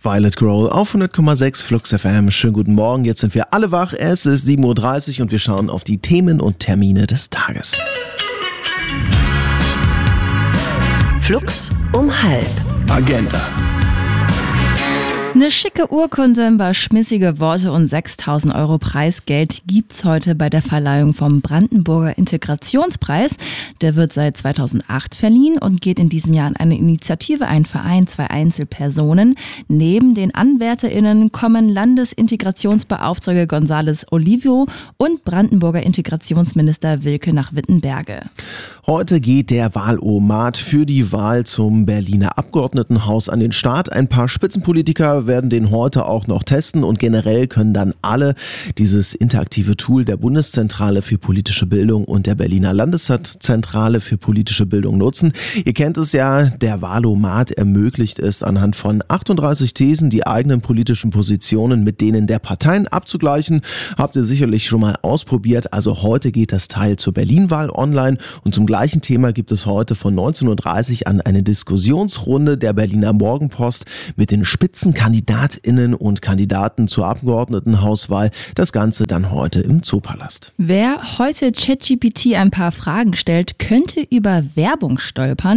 Violet Grohl auf 100,6 Flux FM. Schönen guten Morgen, jetzt sind wir alle wach. Es ist 7.30 Uhr und wir schauen auf die Themen und Termine des Tages. Flux um halb. Agenda. Eine schicke Urkunde, ein paar schmissige Worte und 6.000 Euro Preisgeld gibt's heute bei der Verleihung vom Brandenburger Integrationspreis. Der wird seit 2008 verliehen und geht in diesem Jahr an eine Initiative, einen Verein, 2 Einzelpersonen. Neben den AnwärterInnen kommen Landesintegrationsbeauftragte González Olivio und Brandenburger Integrationsminister Wilke nach Wittenberge. Heute geht der Wahlomat für die Wahl zum Berliner Abgeordnetenhaus an den Start. Ein paar Spitzenpolitiker werden den heute auch noch testen und generell können dann alle dieses interaktive Tool der Bundeszentrale für politische Bildung und der Berliner Landeszentrale für politische Bildung nutzen. Ihr kennt es ja, der Wahlomat ermöglicht es, anhand von 38 Thesen die eigenen politischen Positionen mit denen der Parteien abzugleichen. Habt ihr sicherlich schon mal ausprobiert. Also heute geht das Teil zur Berlin-Wahl online und zum gleichen Thema gibt es heute von 19.30 Uhr an eine Diskussionsrunde der Berliner Morgenpost mit den Spitzenkandidatinnen und Kandidaten zur Abgeordnetenhauswahl. Das Ganze dann heute im Zoopalast. Wer heute ChatGPT ein paar Fragen stellt, könnte über Werbung stolpern.